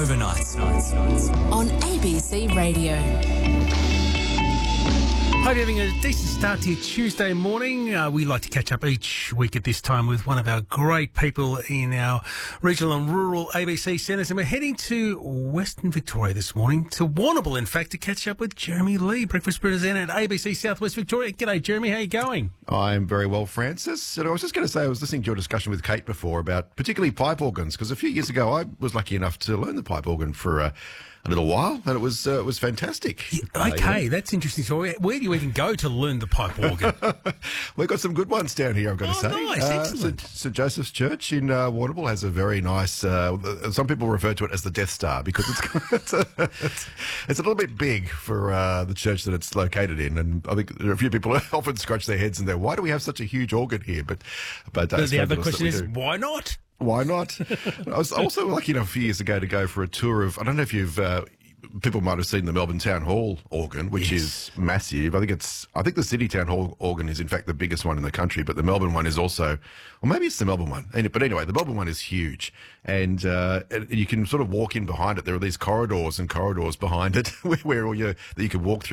Overnight on ABC Radio. Hope you're having a decent start to your Tuesday morning. We like to catch up each week at this time with one of our great people in our regional and rural ABC centres. And we're heading to Western Victoria this morning, to Warrnambool, in fact, to catch up with Jeremy Lee, breakfast presenter at ABC Southwest Victoria. G'day, Jeremy. How are you going? I'm very well, Francis. And I was just going to say, I was listening to your discussion with Kate before about particularly pipe organs, because a few years ago I was lucky enough to learn the pipe organ for a little while, and it was fantastic. Okay, that's interesting. So where do you even go to learn the pipe organ? We've got some good ones down here, I've got to say. Nice, excellent. St Joseph's Church in Warrnambool has a very nice, some people refer to it as the Death Star, because it's a little bit big for the church that it's located in, and I think there are a few people who often scratch their heads and go, why do we have such a huge organ here? But the other question is, why not? Why not? I was also lucky enough a few years ago to go for a tour of, I don't know if you've, people might have seen the Melbourne Town Hall organ, which is massive. I think the City Town Hall organ is in fact the biggest one in the country, but the Melbourne one is also, or maybe it's the Melbourne one. But anyway, the Melbourne one is huge, and you can sort of walk in behind it. There are these corridors and corridors behind it where that you can walk through.